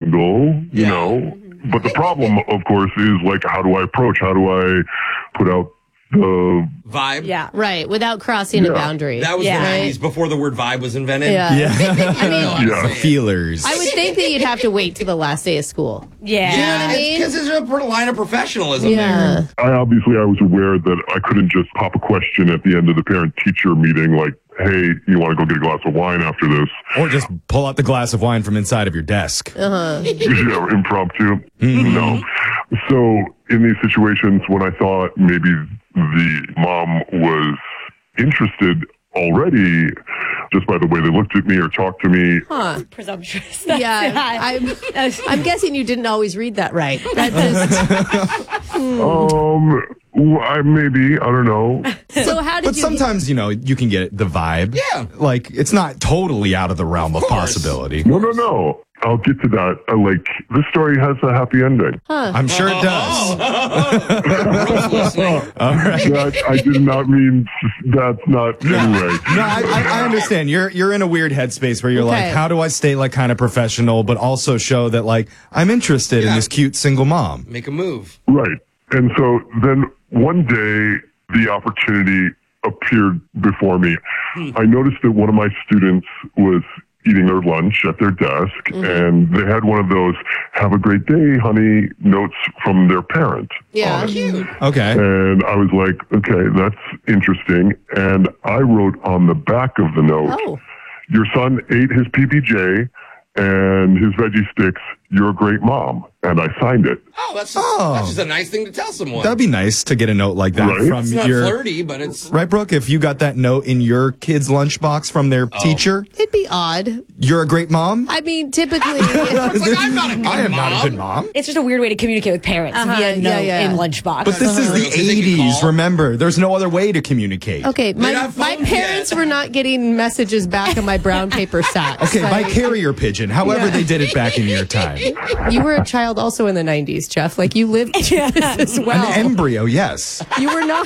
single, you know. But the problem, of course, is like, how do I approach? How do I put out the vibe? Yeah, right. Without crossing a boundary. That was the 90s before the word vibe was invented. I mean, feelers. I would think that you'd have to wait till the last day of school. Yeah. Do you know what I mean? Because there's a line of professionalism there. I was aware that I couldn't just pop a question at the end of the parent-teacher meeting like, hey, you want to go get a glass of wine after this? Or just pull out the glass of wine from inside of your desk. Impromptu. No. So in these situations, when I thought maybe the mom was interested already, just by the way they looked at me or talked to me. Presumptuous. I'm guessing you didn't always read that right. That maybe, I don't know. So how did But sometimes, you can get the vibe. Yeah. Like, it's not totally out of the realm of possibility. No. I'll get to that. This story has a happy ending. I'm sure it does. All right. I did not mean that's not anyway. No, I understand. You're in a weird headspace where you're like, how do I stay kind of professional, but also show that I'm interested in this cute single mom? Make a move. Right. And so then one day the opportunity appeared before me. I noticed that one of my students was eating their lunch at their desk, and they had one of those "Have a great day, honey" notes from their parent. Yeah. Cute. Okay. And I was like, okay, that's interesting. And I wrote on the back of the note, your son ate his PBJ and his veggie sticks. You're a great mom. And I signed it. Oh, that's just a nice thing to tell someone. That'd be nice to get a note like that from it's not flirty, but it's... Right, Brooke? If you got that note in your kid's lunchbox from their teacher... It'd be odd. You're a great mom? I mean, typically... I'm not a good mom. I am not a good mom. It's just a weird way to communicate with parents via note in lunchbox. But this is the 80s, remember. There's no other way to communicate. Okay, my parents were not getting messages back in my brown paper sacks. Okay, by carrier pigeon, however they did it back in your time. You were a child also in the 90s, Jeff. You lived this as well. An embryo, yes. You were not.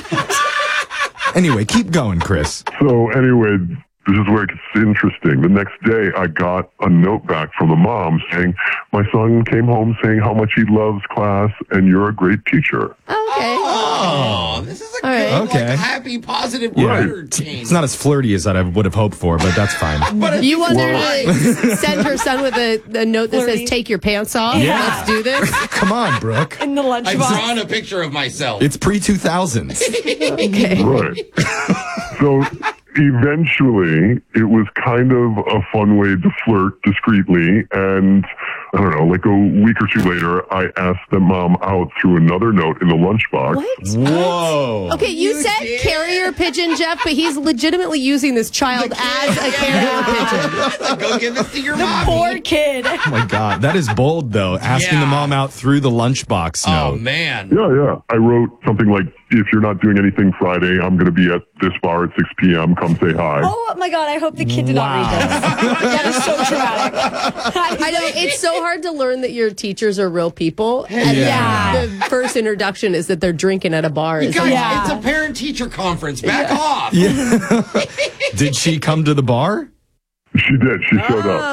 Anyway, keep going, Chris. So anyway, this is where it gets interesting. The next day, I got a note back from the mom saying, my son came home saying how much he loves class and you're a great teacher. Okay. Oh, this is a good, happy, positive word change. It's not as flirty as I would have hoped for, but that's fine. You want her to send her son with a note that says, take your pants off? Yeah. Let's do this? Come on, Brooke. In the lunchbox. I've drawn a picture of myself. It's pre-2000s. Okay. Right. So eventually, it was kind of a fun way to flirt discreetly. And I don't know, a week or two later, I asked the mom out through another note in the lunchbox. What? Whoa. Okay, you said carrier pigeon, Jeff, but he's legitimately using this child as a carrier pigeon. Go give this to your mom. Poor kid. Oh, my God. That is bold, though. Asking the mom out through the lunchbox note. Oh, man. Yeah. I wrote something like, if you're not doing anything Friday, I'm going to be at this bar at 6 p.m. Come say hi. Oh, my God. I hope the kid did not read this. That is so traumatic. I know. It's so hard to learn that your teachers are real people. And the first introduction is that they're drinking at a bar. It's a parent-teacher conference. Back off. Yeah. Did she come to the bar? She did. She showed up.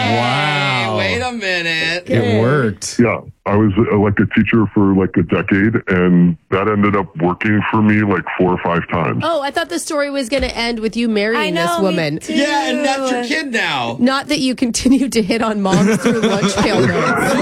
Wow. Wait a minute. It worked. Yeah. I was a teacher for a decade, and that ended up working for me 4 or 5 times. Oh, I thought the story was going to end with you marrying this woman. Yeah, and that's your kid now. Not that you continued to hit on moms through lunch pail notes.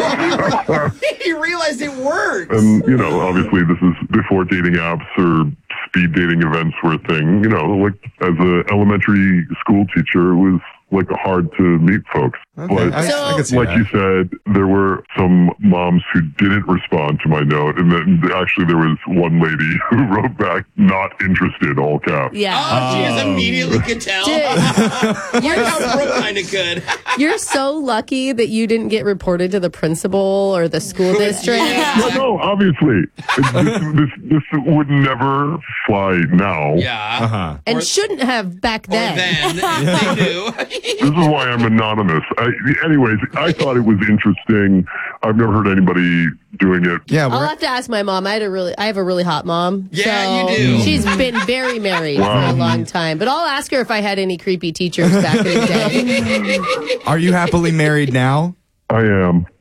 You realized it worked. And, obviously this is before dating apps or speed dating events were a thing. As an elementary school teacher, it was hard to meet folks. Okay. But I can see that. you said, there were some moms who didn't respond to my note, and then actually there was one lady who wrote back, not interested, all caps. Yeah. Oh, she just immediately could tell. You're how Brooke kind of could. You're so lucky that you didn't get reported to the principal or the school district. No, obviously. This would never fly now. Yeah. Uh-huh. And shouldn't have back then. They do. This is why I'm anonymous. Anyways, I thought it was interesting. I've never heard anybody doing it. Yeah, I'll have to ask my mom. I have a really hot mom. Yeah, so you do. She's been very married for a long time. But I'll ask her if I had any creepy teachers back in the day. Are you happily married now? I am.